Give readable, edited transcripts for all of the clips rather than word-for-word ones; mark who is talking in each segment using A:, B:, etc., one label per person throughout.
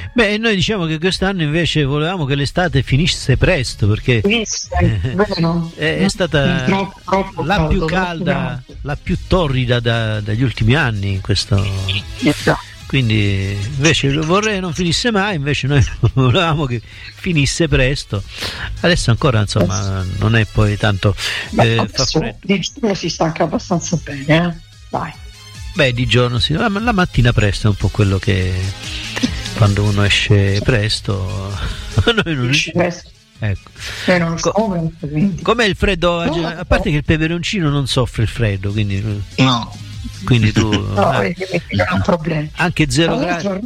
A: Beh, noi diciamo che quest'anno invece volevamo che l'estate finisse presto, perché è stata
B: troppo
A: la più calda, la più torrida dagli ultimi anni in questo. Quindi invece vorrei non finisse mai, invece noi volevamo che finisse presto. Adesso ancora insomma non è poi tanto fa freddo.
B: Di giorno si stanca abbastanza bene, dai.
A: Beh, di giorno sì, la mattina presto è un po' quello che quando uno esce presto noi non
B: presto.
A: Ecco.
B: Non so,
A: com'è il freddo? A parte che il peperoncino non soffre il freddo, quindi
C: no.
A: Quindi tu
B: non è un problema.
A: Anche 0 gradi.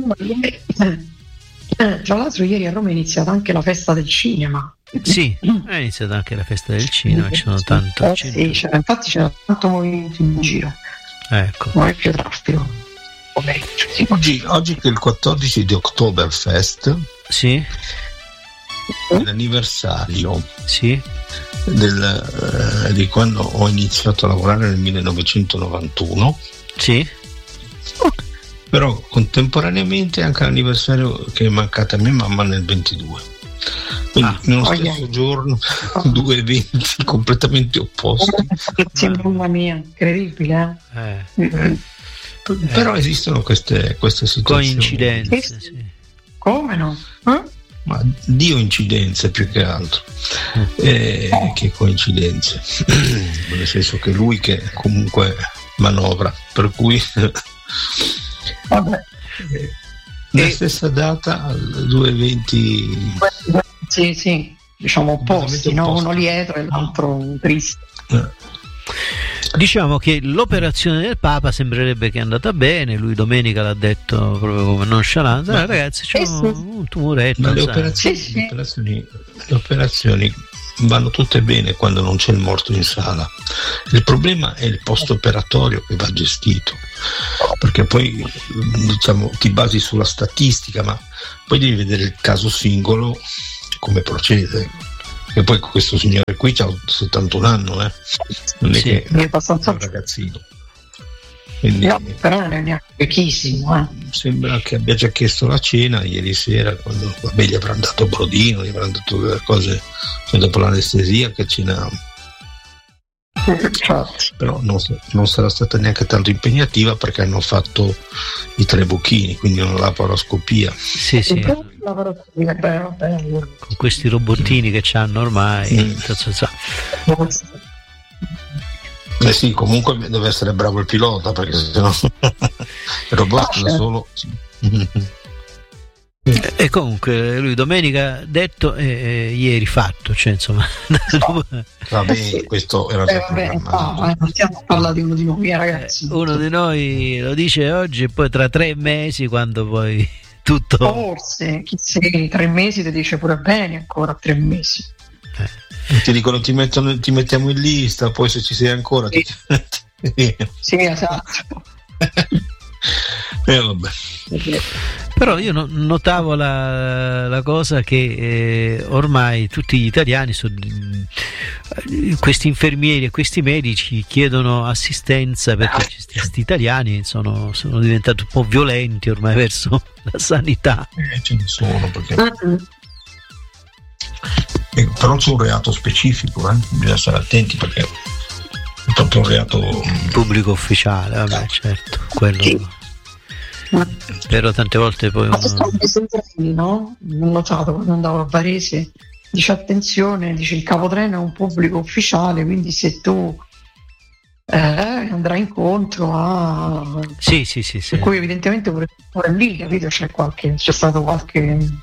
B: Tra l'altro ieri a Roma è iniziata anche la festa del cinema.
A: Sì, è iniziata anche la festa del cinema, ci sono tanto.
B: Sì, infatti c'era tanto movimento in giro.
A: Ecco.
B: Non è più traffico.
C: Oggi che è il 14 di Oktoberfest.
A: Sì.
C: È l'anniversario.
A: Sì.
C: Di quando ho iniziato a lavorare nel 1991.
A: Sì.
C: Però contemporaneamente anche l'anniversario che è mancata mia mamma nel 22. Quindi nello stesso giorno due eventi completamente opposti.
B: Mamma mia, incredibile.
C: Però esistono queste situazioni.
A: Coincidenze, sì.
B: Come no?
C: Ma Dio incidenze più che altro che coincidenze, nel senso che lui che comunque manovra, per cui la stessa data due eventi
B: sì, diciamo opposti, no? Uno lieto e l'altro triste.
A: Diciamo che l'operazione del Papa sembrerebbe che è andata bene, lui domenica l'ha detto proprio come nonchalance, ragazzi c'è un tumoretto.
C: Ma le operazioni vanno tutte bene quando non c'è il morto in sala. Il problema è il post operatorio che va gestito, perché poi diciamo ti basi sulla statistica, ma poi devi vedere il caso singolo come procede. E poi questo signore qui ha 71 anni, non è che è
B: abbastanza
C: un ragazzino. Quindi,
B: però non è neanche vecchissimo.
C: Sembra che abbia già chiesto la cena ieri sera, quando gli avranno dato brodino, gli avranno dato delle cose, cioè dopo l'anestesia che cenavamo. Però non sarà stata neanche tanto impegnativa perché hanno fatto i 3 bocchini, quindi una laparoscopia.
A: Sì. Con questi robottini che c'hanno ormai.
C: Sì, comunque deve essere bravo il pilota, perché sennò il robot da solo.
A: E comunque lui domenica detto e ieri fatto, cioè insomma
C: vabbè, questo era già
B: non stiamo a parlare di uno di noi, ragazzi.
A: Uno di noi lo dice oggi e poi tra 3 mesi, quando poi tutto
B: forse chi sei, 3 mesi ti dice pure bene, ancora 3 mesi
C: ti dicono ti mettiamo in lista, poi se ci sei ancora
B: sì, esatto.
C: Vabbè.
A: Però io notavo la cosa che ormai tutti gli italiani questi infermieri e questi medici chiedono assistenza, perché questi italiani sono diventati un po' violenti ormai verso la sanità.
C: Ce ne sono, perché però c'è un reato specifico, bisogna stare attenti, perché è proprio un reato
A: pubblico ufficiale, vabbè, certo, quello. Però tante volte poi
B: no? Ho notato quando andavo a Varese, dice attenzione, dice il capotreno è un pubblico ufficiale, quindi se tu andrai incontro a
A: sì.
B: Per cui evidentemente pure lì, capito, c'è stato qualche
A: lì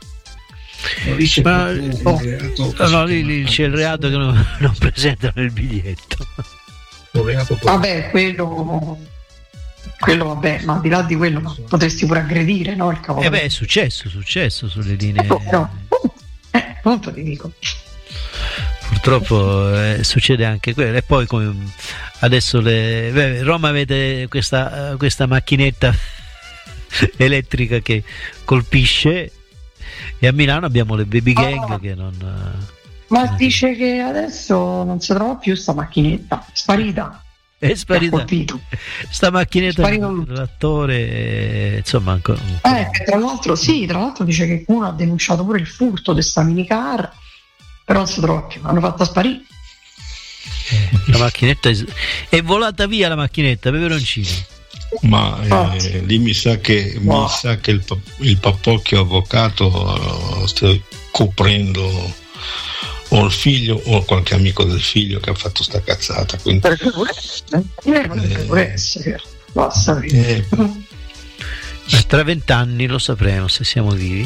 A: c'è il reato che non presentano il biglietto.
B: Vabbè, quello vabbè, ma al di là di quello potresti pure aggredire, no? Il capo.
A: È successo sulle linee.
B: Appunto ti dico.
A: Purtroppo succede anche quello. E poi come adesso Roma avete questa macchinetta elettrica che colpisce, e a Milano abbiamo le baby gang che non.
B: Ma dice che adesso non si trova più sta macchinetta, sparita.
A: è sparita sta macchinetta dell'attore, insomma ancora.
B: Tra l'altro dice che uno ha denunciato pure il furto di sta minicar, però non si trova più, l'hanno fatta sparire.
A: La macchinetta è volata via, la macchinetta, peperoncino.
C: Ma lì mi sa che il Pappocchio avvocato sta coprendo o il figlio o qualche amico del figlio che ha fatto sta cazzata, quindi
B: potrebbe essere, basta sapere.
A: Tra 20 anni lo sapremo se siamo vivi.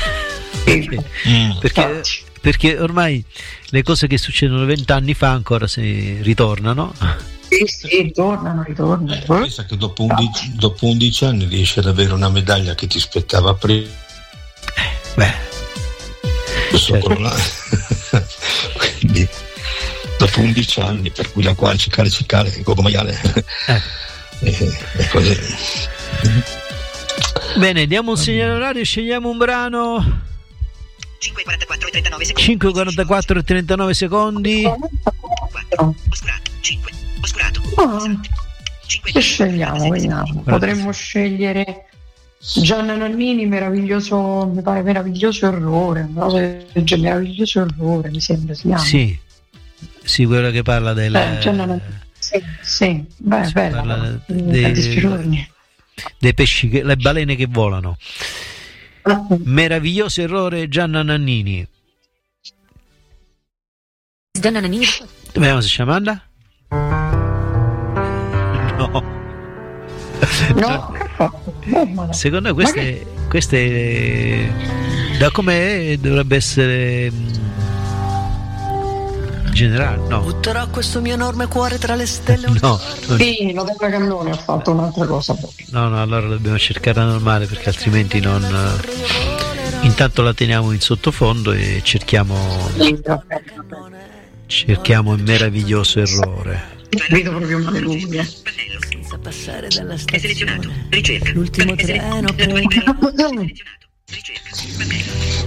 A: Perché ormai le cose che succedono 20 anni fa ancora si ritornano.
B: Sì, ritornano.
C: Pensa che dopo 11 anni riesci ad avere una medaglia che ti spettava prima. Certo. Quindi dopo 11 anni, per cui la qua cicale gogo maiale è così.
A: Bene, diamo un segnale orario, scegliamo un brano. 5:44 e 39 secondi.
B: Che scegliamo? Vediamo. Potremmo scegliere Gianna Nannini, meraviglioso, mi pare meraviglioso errore, meraviglioso errore, mi sembra si chiama.
A: Sì, quella che parla del
B: sì, bella.
A: Dei pesci, le balene che volano. Meraviglioso errore, Gianna Nannini. Vediamo se ci manda. No. Secondo me queste da com'è dovrebbe essere generale, no?
D: Butterò questo mio enorme cuore tra le stelle.
A: No.
B: Sì, la Della Cannone ha fatto un'altra cosa.
A: No, allora dobbiamo cercare la normale, perché altrimenti non. Intanto la teniamo in sottofondo e cerchiamo il meraviglioso errore.
B: Vedo proprio un alleluia.
D: Senza passare dalla stazione. Ricerca. L'ultimo treno. Ricerca.